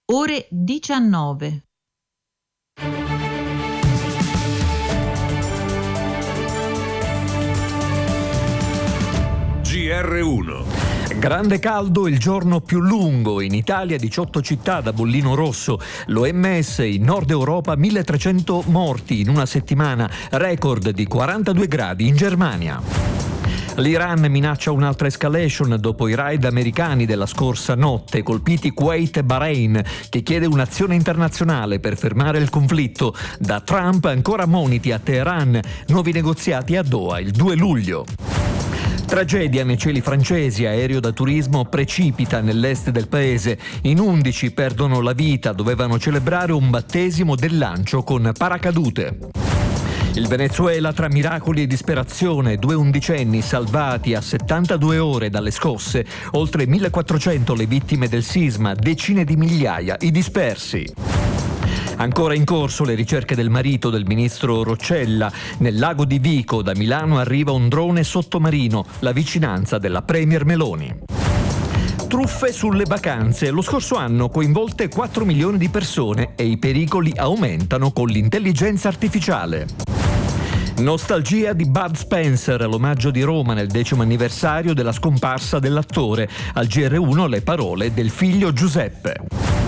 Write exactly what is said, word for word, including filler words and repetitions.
Ore diciannove. G R uno. Grande caldo, il giorno più lungo in Italia, diciotto città da bollino rosso. L'O M S in Nord Europa, milletrecento morti in una settimana, record di quarantadue gradi in Germania. L'Iran minaccia un'altra escalation dopo i raid americani della scorsa notte, colpiti Kuwait e Bahrain, che chiede un'azione internazionale per fermare il conflitto. Da Trump ancora moniti a Teheran, nuovi negoziati a Doha il due luglio. Tragedia nei cieli francesi, aereo da turismo precipita nell'est del paese. In undici perdono la vita, dovevano celebrare un battesimo del lancio con paracadute. Il Venezuela tra miracoli e disperazione, due undicenni salvati a settantadue ore dalle scosse, oltre millequattrocento le vittime del sisma, decine di migliaia i dispersi. Ancora in corso le ricerche del marito del ministro Roccella. Nel lago di Vico da Milano arriva un drone sottomarino, la vicinanza della premier Meloni. Truffe sulle vacanze. Lo scorso anno coinvolte quattro milioni di persone e i pericoli aumentano con l'intelligenza artificiale. Nostalgia di Bud Spencer, l'omaggio di Roma nel decimo anniversario della scomparsa dell'attore. Al G R uno le parole del figlio Giuseppe.